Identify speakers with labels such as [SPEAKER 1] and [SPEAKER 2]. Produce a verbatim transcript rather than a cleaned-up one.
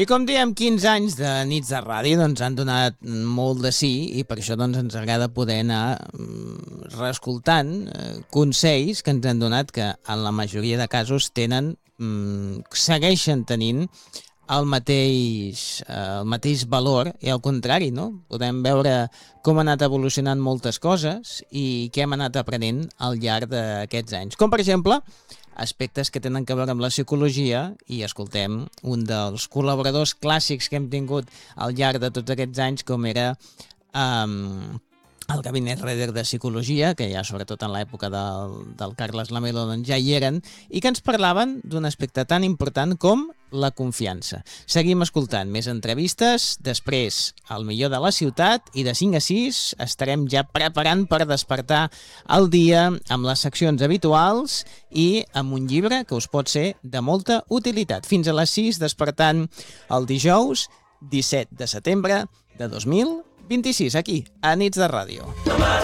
[SPEAKER 1] I com diem, quinze anys de nits de ràdio doncs, han donat molt de sí i per això doncs, ens agrada poder anar mm, reescoltant eh, consells que ens han donat que en la majoria de casos tenen, mm, segueixen tenint el mateix, eh, el mateix valor i al contrari, no? Podem veure com ha anat evolucionant moltes coses i què hem anat aprenent al llarg d'aquests anys. Com, per exemple, aspectes que tenen a veure amb la psicologia i escoltem un dels col·laboradors clàssics que hem tingut al llarg de tots aquests anys, com era um, el Gabinet Reder de Psicologia, que ja sobretot en l'època del, del Carles Lamelo doncs ja hi eren, i que ens parlaven d'un aspecte tan important com la confiança. Seguim escoltant més entrevistes, després el millor de la ciutat i de cinc a sis estarem ja preparant per despertar el dia amb les seccions habituals i amb un llibre que us pot ser de molta utilitat. Fins a les sis despertant el dijous disset de setembre de dos mil vint-i-sis, aquí, a Nits de Ràdio.